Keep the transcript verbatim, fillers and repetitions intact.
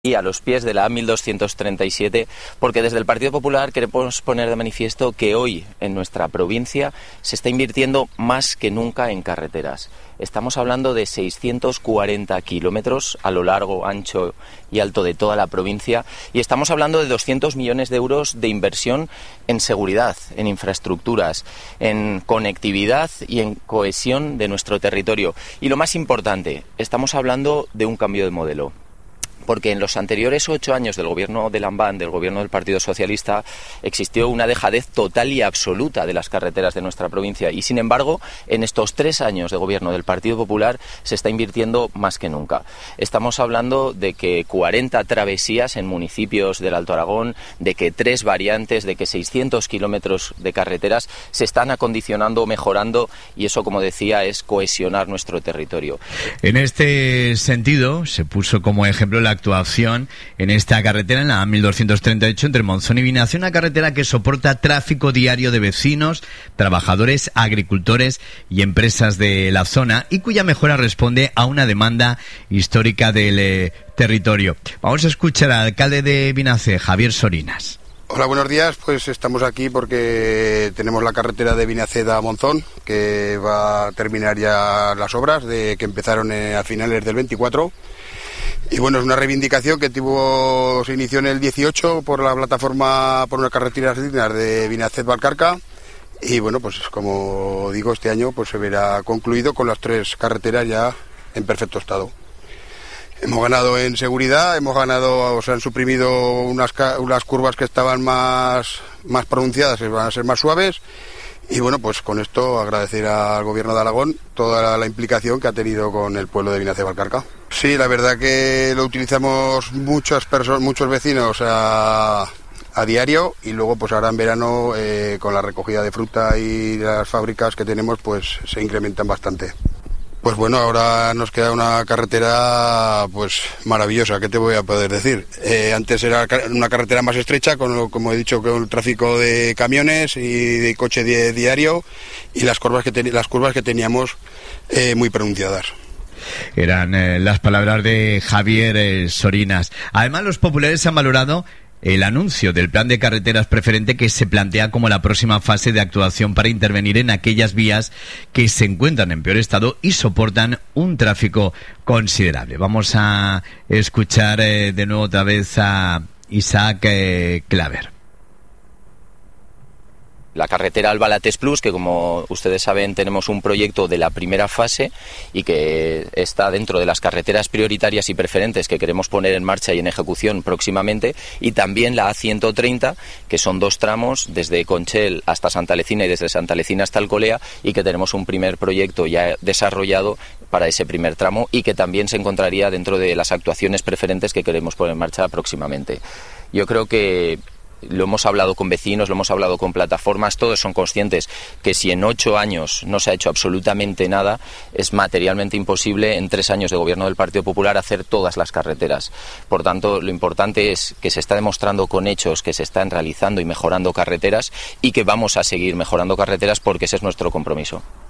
y a los pies de la A mil doscientos treinta y siete, porque desde el Partido Popular queremos poner de manifiesto que hoy en nuestra provincia se está invirtiendo más que nunca en carreteras. Estamos hablando de seiscientos cuarenta kilómetros a lo largo, ancho y alto de toda la provincia, y estamos hablando de doscientos millones de euros de inversión en seguridad, en infraestructuras, en conectividad y en cohesión de nuestro territorio. Y lo más importante, estamos hablando de un cambio de modelo. Porque en los anteriores ocho años del gobierno de Lambán, del gobierno del Partido Socialista, existió una dejadez total y absoluta de las carreteras de nuestra provincia. Y sin embargo, en estos tres años de gobierno del Partido Popular se está invirtiendo más que nunca. Estamos hablando de que cuarenta travesías en municipios del Alto Aragón, de que tres variantes, de que seiscientos kilómetros de carreteras se están acondicionando, mejorando, y eso, como decía, es cohesionar nuestro territorio. En este sentido, se puso como ejemplo la actuación en esta carretera, en la A mil doscientos treinta y ocho entre Monzón y Vinacia, una carretera que soporta tráfico diario de vecinos, trabajadores, agricultores y empresas de la zona, y cuya mejora responde a una demanda histórica del eh, territorio. Vamos a escuchar al alcalde de Vinacia, Javier Sorinas. Hola, buenos días. Pues estamos aquí porque tenemos la carretera de Vinaceda a Monzón, que va a terminar ya las obras de que empezaron eh, a finales del veinticuatro. Y bueno, es una reivindicación que tuvo, se inició en el dieciocho por la plataforma por unas carreteras dignas de Vinacet-Valcarca, y bueno, pues como digo, este año pues se verá concluido con las tres carreteras ya en perfecto estado. Hemos ganado en seguridad, hemos ganado, o sea, han suprimido unas, unas curvas que estaban más, más pronunciadas, van a ser más suaves. Y bueno, pues con esto agradecer al Gobierno de Aragón toda la implicación que ha tenido con el pueblo de Vinacet-Valcarca. Sí, la verdad que lo utilizamos muchas personas, muchos vecinos a, a diario, y luego pues ahora en verano eh, con la recogida de fruta y las fábricas que tenemos pues se incrementan bastante. Pues bueno, ahora nos queda una carretera pues maravillosa, ¿qué te voy a poder decir? Eh, antes era una carretera más estrecha, con, como he dicho, con el tráfico de camiones y de coche di- diario, y las curvas que, ten- las curvas que teníamos eh, muy pronunciadas. Eran eh, las palabras de Javier eh, Sorinas. Además, los populares han valorado el anuncio del plan de carreteras preferente, que se plantea como la próxima fase de actuación para intervenir en aquellas vías que se encuentran en peor estado y soportan un tráfico considerable. Vamos a escuchar eh, de nuevo otra vez a Isaac eh, Claver. La carretera Albalates Plus, que como ustedes saben tenemos un proyecto de la primera fase y que está dentro de las carreteras prioritarias y preferentes que queremos poner en marcha y en ejecución próximamente, y también la A ciento treinta, que son dos tramos desde Conchel hasta Santa Lecina y desde Santa Lecina hasta Alcolea, y que tenemos un primer proyecto ya desarrollado para ese primer tramo y que también se encontraría dentro de las actuaciones preferentes que queremos poner en marcha próximamente. Yo creo que lo hemos hablado con vecinos, lo hemos hablado con plataformas, todos son conscientes que si en ocho años no se ha hecho absolutamente nada, es materialmente imposible en tres años de gobierno del Partido Popular hacer todas las carreteras. Por tanto, lo importante es que se está demostrando con hechos que se están realizando y mejorando carreteras, y que vamos a seguir mejorando carreteras porque ese es nuestro compromiso.